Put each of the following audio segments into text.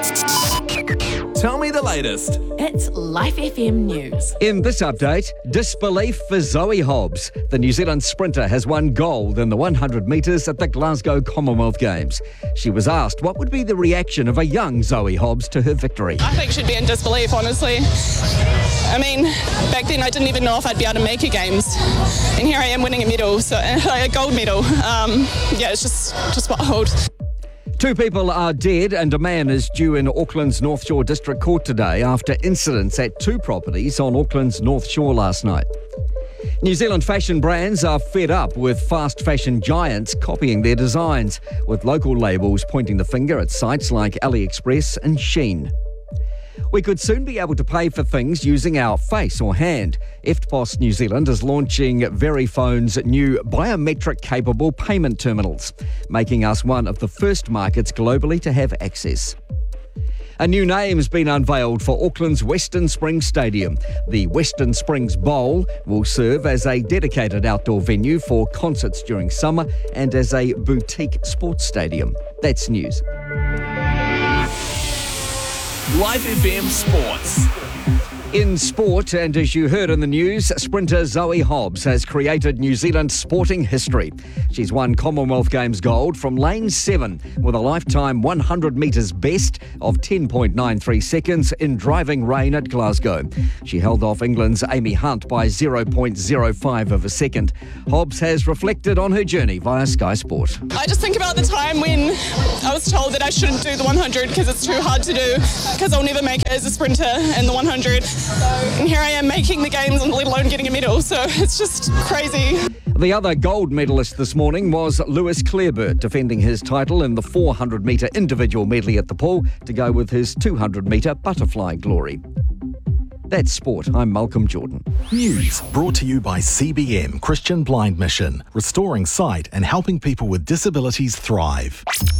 Tell me the latest. It's Life FM News. In this update, disbelief for Zoe Hobbs. The New Zealand sprinter has won gold in the 100 metres at the Glasgow Commonwealth Games. She was asked what would be the reaction of a young Zoe Hobbs to her victory. I think she'd be in disbelief, honestly. I mean, back then I didn't even know if I'd be able to make a Games. And here I am winning a medal, so a gold medal. It's just wild. 2 people are dead and a man is due in Auckland's North Shore District Court today after incidents at 2 properties on Auckland's North Shore last night. New Zealand fashion brands are fed up with fast fashion giants copying their designs, with local labels pointing the finger at sites like AliExpress and Shein. We could soon be able to pay for things using our face or hand. EFTPOS New Zealand is launching Verifone's new biometric-capable payment terminals, making us one of the first markets globally to have access. A new name's been unveiled for Auckland's Western Springs Stadium. The Western Springs Bowl will serve as a dedicated outdoor venue for concerts during summer and as a boutique sports stadium. That's news. Life FM Sports. In sport, and as you heard in the news, sprinter Zoe Hobbs has created New Zealand sporting history. She's won Commonwealth Games gold from lane 7 with a lifetime 100 metres best of 10.93 seconds in driving rain at Glasgow. She held off England's Amy Hunt by 0.05 of a second. Hobbs has reflected on her journey via Sky Sport. I just think about the time when I was told that I shouldn't do the 100 because it's too hard to do, because I'll never make it as a sprinter in the 100. And here I am making the Games and let alone getting a medal, so it's just crazy. The other gold medalist this morning was Lewis Clareburt, defending his title in the 400-metre individual medley at the pool to go with his 200-metre butterfly glory. That's sport. I'm Malcolm Jordan. News brought to you by CBM Christian Blind Mission, restoring sight and helping people with disabilities thrive.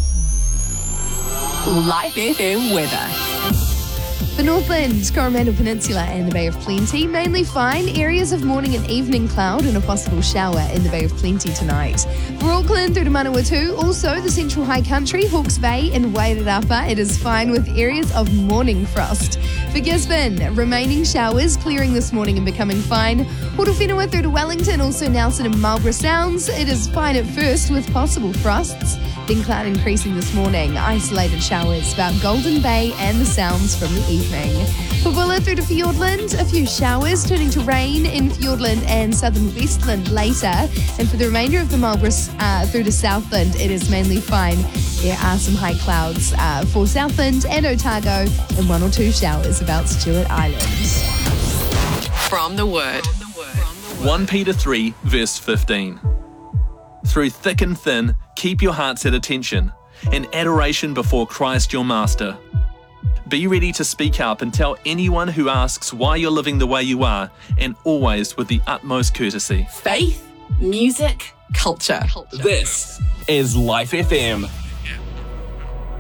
Life FM weather. The Northland, Coromandel Peninsula and the Bay of Plenty, mainly fine. Areas of morning and evening cloud and a possible shower in the Bay of Plenty tonight. For Auckland through to Manawatu, also the Central High Country, Hawke's Bay and Wairarapa, it is fine with areas of morning frost. For Gisborne, remaining showers clearing this morning and becoming fine. Hortowhenua through to Wellington, also Nelson and Marlborough Sounds, it is fine at first with possible frosts. Then cloud increasing this morning, isolated showers about Golden Bay and the Sounds from the evening. For Bulla through to Fiordland, a few showers turning to rain in Fiordland and southern Westland later. And for the remainder of the Marlborough through to Southland, it is mainly fine. There are some high clouds for Southland and Otago and 1 or 2 showers about Stewart Island. From the Word. 1 Peter 3, verse 15. Through thick and thin, keep your hearts at attention, in adoration before Christ your Master. Be ready to speak up and tell anyone who asks why you're living the way you are, and always with the utmost courtesy. Faith, music, culture. This is Life FM.